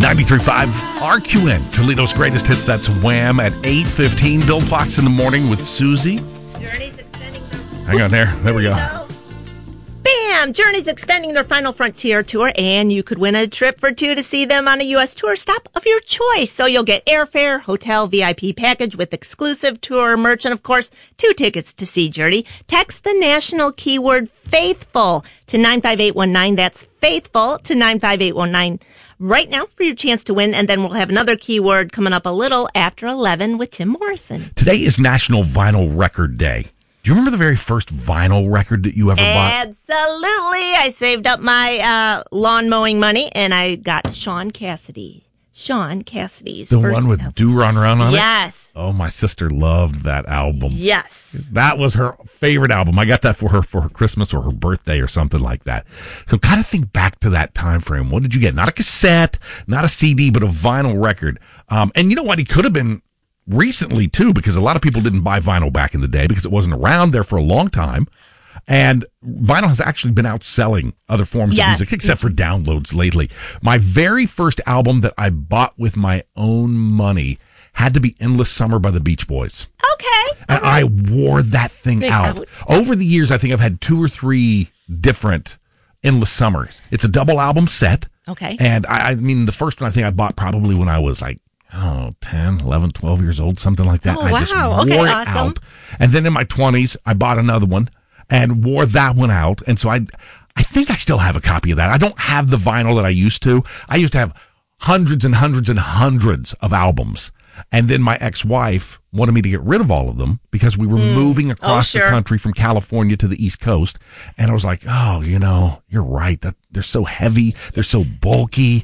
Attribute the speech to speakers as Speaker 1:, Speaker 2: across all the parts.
Speaker 1: 93.5 RQN, Toledo's greatest hits. That's Wham at 8:15. Bill Fox in the morning with Susie.
Speaker 2: Journey's extending their...
Speaker 1: Hang on there. There we go.
Speaker 2: Bam! Journey's extending their Final Frontier tour, and you could win a trip for two to see them on a U.S. tour stop of your choice. So you'll get airfare, hotel, VIP package with exclusive tour merch, and of course, 2 tickets to see Journey. Text the national keyword FAITHFUL to 95819. That's FAITHFUL to 95819 right now for your chance to win, and then we'll have another keyword coming up a little after 11 with Tim Morrison.
Speaker 1: Today is National Vinyl Record Day. Do you remember the very first vinyl record that you ever bought?
Speaker 2: Absolutely. I saved up my lawn mowing money, and I got Sean Cassidy's
Speaker 1: The
Speaker 2: first
Speaker 1: one with
Speaker 2: album.
Speaker 1: Do Run Around on it?
Speaker 2: Yes.
Speaker 1: Oh, my sister loved that album.
Speaker 2: Yes.
Speaker 1: That was her favorite album. I got that for her Christmas or her birthday or something like that. So kind of think back to that time frame. What did you get? Not a cassette, not a CD, but a vinyl record. And you know what? He could have been recently too, because a lot of people didn't buy vinyl back in the day because it wasn't around there for a long time. And vinyl has actually been outselling other forms of music, except for downloads lately. My very first album that I bought with my own money had to be Endless Summer by the Beach Boys.
Speaker 2: Okay.
Speaker 1: And I wore that thing out. Over the years, I think I've had 2 or 3 different Endless Summers. It's a double album set.
Speaker 2: Okay.
Speaker 1: And I mean, the first one I think I bought probably when I was like, 10, 11, 12 years old, something like that.
Speaker 2: Oh,
Speaker 1: I just
Speaker 2: wow.
Speaker 1: wore
Speaker 2: Okay,
Speaker 1: it
Speaker 2: awesome.
Speaker 1: out. And then in my 20s, I bought another one and wore that one out. And so I think I still have a copy of that. I don't have the vinyl that I used to. I used to have hundreds and hundreds and hundreds of albums. And then my ex-wife wanted me to get rid of all of them because we were moving across the country from California to the East Coast. And I was like, you're right. That they're so heavy. They're so bulky.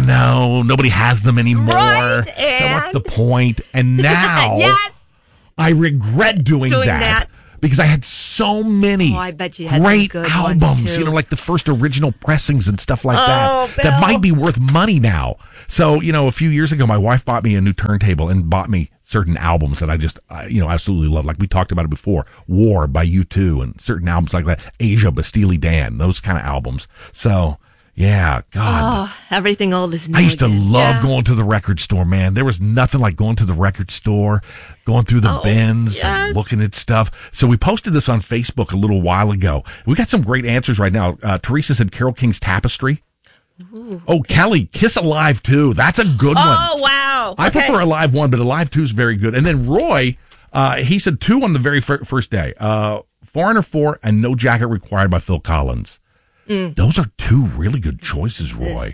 Speaker 1: Nobody has them anymore.
Speaker 2: Right,
Speaker 1: so what's the point? And now
Speaker 2: Yes.
Speaker 1: I regret doing that. Because I had so many
Speaker 2: I bet you had
Speaker 1: great
Speaker 2: some good
Speaker 1: albums,
Speaker 2: ones too.
Speaker 1: like the first original pressings and stuff like
Speaker 2: Oh,
Speaker 1: that. That
Speaker 2: Bill.
Speaker 1: might be worth money now. So, a few years ago, my wife bought me a new turntable and bought me certain albums that I just, absolutely love. Like we talked about it before, War by U2 and certain albums like that, Asia by Steely Dan, those kind of albums. So, yeah, God.
Speaker 2: Oh, everything old is new.
Speaker 1: I used to
Speaker 2: again.
Speaker 1: love going to the record store, man. There was nothing like going to the record store, going through the bins and looking at stuff. So we posted this on Facebook a little while ago. We got some great answers right now. Teresa said Carole King's Tapestry. Ooh, Kelly, Kiss Alive 2. That's a good one.
Speaker 2: Oh, wow.
Speaker 1: I prefer Alive 1, but Alive 2 is very good. And then Roy, he said 2 on the very first day. Foreigner 4 and No Jacket Required by Phil Collins. Those are 2 really good choices, Roy.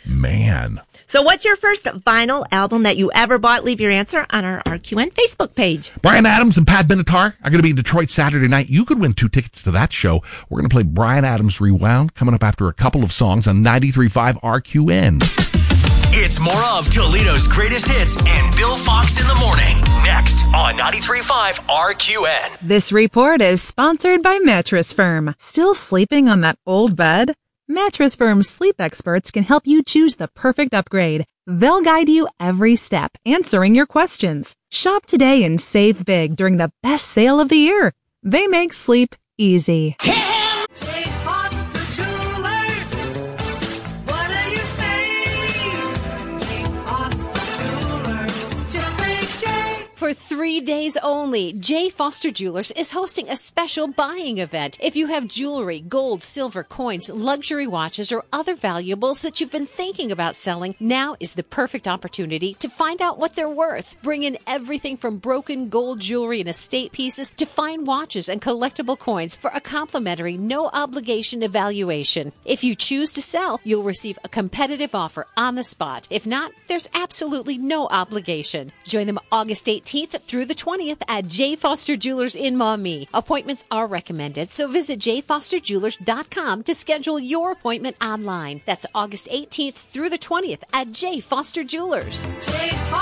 Speaker 1: Man.
Speaker 2: So what's your first vinyl album that you ever bought? Leave your answer on our RQN Facebook page.
Speaker 1: Bryan Adams and Pat Benatar are going to be in Detroit Saturday night. You could win 2 tickets to that show. We're going to play Bryan Adams Rewound coming up after a couple of songs on 93.5 RQN.
Speaker 3: It's more of Toledo's greatest hits and Bill Fox in the morning. Next on 93.5 RQN.
Speaker 4: This report is sponsored by Mattress Firm. Still sleeping on that old bed? Mattress Firm's sleep experts can help you choose the perfect upgrade. They'll guide you every step, answering your questions. Shop today and save big during the best sale of the year. They make sleep easy.
Speaker 5: For 3 days only, J. Foster Jewelers is hosting a special buying event. If you have jewelry, gold, silver, coins, luxury watches, or other valuables that you've been thinking about selling, now is the perfect opportunity to find out what they're worth. Bring in everything from broken gold jewelry and estate pieces to fine watches and collectible coins for a complimentary, no-obligation evaluation. If you choose to sell, you'll receive a competitive offer on the spot. If not, there's absolutely no obligation. Join them August 18th through the 20th at J. Foster Jewelers in Maumee. Appointments are recommended, so visit jfosterjewelers.com to schedule your appointment online. That's August 18th through the 20th at J. Foster Jewelers.